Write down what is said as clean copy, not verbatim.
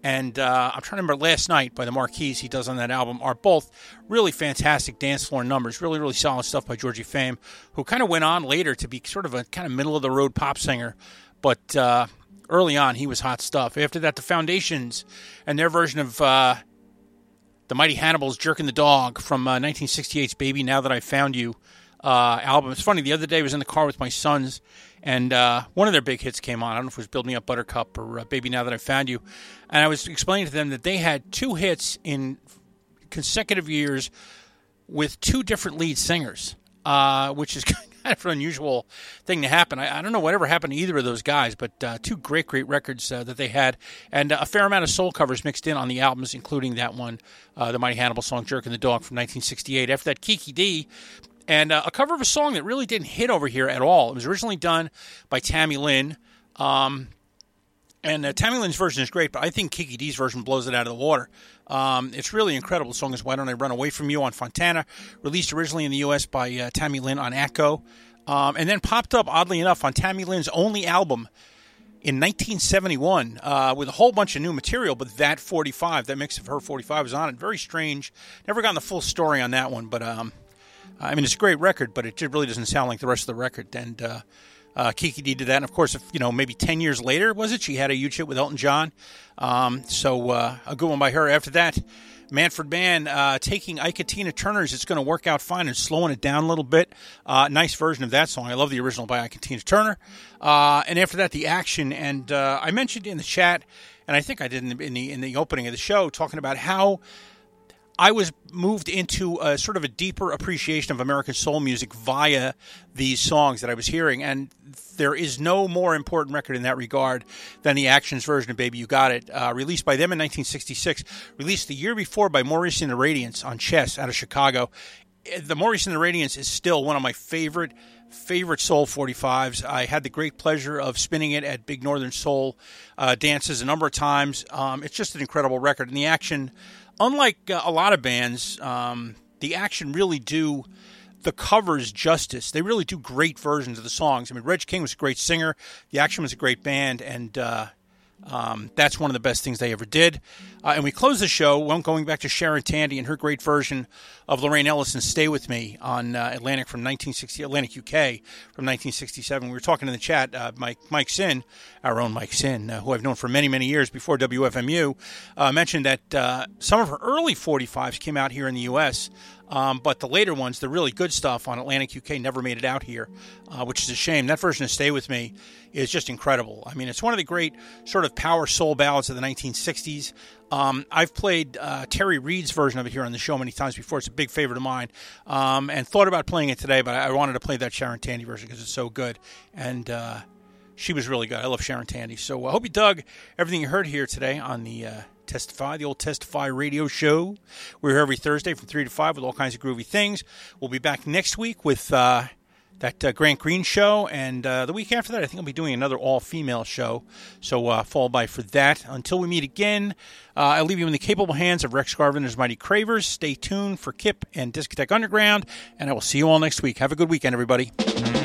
and I'm trying to remember Last Night by the Marquis he does on that album are both really fantastic dance floor numbers, really, really solid stuff by Georgie Fame, who kind of went on later to be sort of a kind of middle-of-the-road pop singer, but early on he was hot stuff. After that, the Foundations and their version of the Mighty Hannibal's Jerkin' the Dog from 1968's Baby Now That I Found You album. It's funny, the other day I was in the car with my sons, and one of their big hits came on. I don't know if it was Build Me Up Buttercup or Baby Now That I Found You. And I was explaining to them that they had 2 hits in consecutive years with 2 different lead singers, which is kind of an unusual thing to happen. I don't know whatever happened to either of those guys, but 2 great, great records that they had. And a fair amount of soul covers mixed in on the albums, including that one, the Mighty Hannibal song, Jerkin' the Dog from 1968. After that, Kiki Dee. And a cover of a song that really didn't hit over here at all. It was originally done by Tammy Lynn. And Tammy Lynn's version is great, but I think Kiki Dee's version blows it out of the water. It's really incredible. The song is Why Don't I Run Away From You on Fontana, released originally in the U.S. by Tammy Lynn on Atco, and then popped up, oddly enough, on Tammy Lynn's only album in 1971 with a whole bunch of new material, but that 45, that mix of her 45 was on it. Very strange. Never gotten the full story on that one, but I mean, it's a great record, but it really doesn't sound like the rest of the record. And Kiki Dee did that. And, of course, maybe 10 years later, was it? She had a huge hit with Elton John. So a good one by her. After that, Manfred Mann taking Ike Tina Turner's It's Gonna Work Out Fine and slowing it down a little bit. Nice version of that song. I love the original by Ike Tina Turner. And after that, The Action. And I mentioned in the chat, and I think I did in the opening of the show, talking about how I was moved into a sort of a deeper appreciation of American soul music via these songs that I was hearing. And there is no more important record in that regard than the Actions version of Baby You Got It, released by them in 1966, released the year before by Maurice and the Radiants on Chess out of Chicago. The Maurice and the Radiants is still one of my favorite Soul 45s. I had the great pleasure of spinning it at Big Northern Soul dances a number of times. It's just an incredible record. And the Action, unlike a lot of bands, the Action really do the covers justice. They really do great versions of the songs. I mean, Reg King was a great singer. The Action was a great band, and that's one of the best things they ever did. And we close the show going back to Sharon Tandy and her great version of Lorraine Ellison's Stay With Me on Atlantic UK from 1967. We were talking in the chat, Mike Sin, our own Mike Sin, who I've known for many, many years before WFMU, mentioned that some of her early 45s came out here in the U.S., but the later ones, the really good stuff on Atlantic UK, never made it out here, which is a shame. That version of Stay With Me is just incredible. I mean, it's one of the great sort of power soul ballads of the 1960s. I've played Terry Reid's version of it here on the show many times before. It's a big favorite of mine, and thought about playing it today, but I wanted to play that Sharon Tandy version because it's so good, and she was really good. I love Sharon Tandy. So I hope you dug everything you heard here today on the Testify, the old Testify radio show. We're here every Thursday from 3 to 5 with all kinds of groovy things. We'll be back next week with that Grant Green show, and the week after that I think I'll be doing another all-female show, so fall by for that. Until we meet again, I'll leave you in the capable hands of Rex Garvin and his Mighty Cravers. Stay tuned for Kip and Discotheque Underground, and I will see you all next week. Have a good weekend, everybody.